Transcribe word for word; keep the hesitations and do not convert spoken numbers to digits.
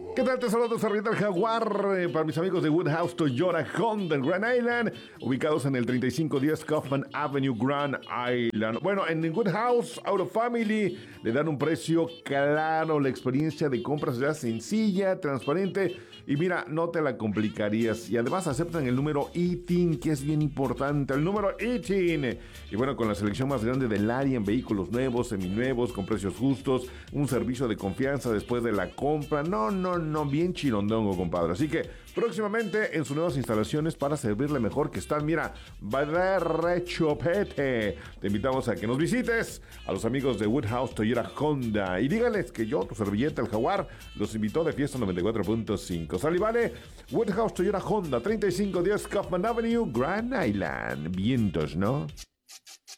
¿Qué tal? Te saludo, Sarrieta el Jaguar, eh, para mis amigos de Woodhouse Toyota Honda en Grand Island, ubicados en el treinta y cinco diez Kaufman Avenue, Grand Island. Bueno, en Woodhouse Auto Family le dan un precio claro, la experiencia de compra será sencilla, transparente y mira, no te la complicarías. Y además aceptan el número I T I N, que es bien importante, el número I T I N. Y bueno, con la selección más grande del área en vehículos nuevos, seminuevos, con precios justos, un servicio de confianza después de la compra. No, no, no, bien chirondongo, compadre. Así que próximamente en sus nuevas instalaciones para servirle mejor, que están, mira, va de rechopete. Te invitamos a que nos visites, a los amigos de Woodhouse Toyota Honda, y díganles que yo, tu servilleta, el Jaguar, los invitó de fiesta noventa y cuatro punto cinco. Sal y vale, Woodhouse Toyota Honda, treinta y cinco diez Kaufman Avenue, Grand Island. Vientos, ¿no?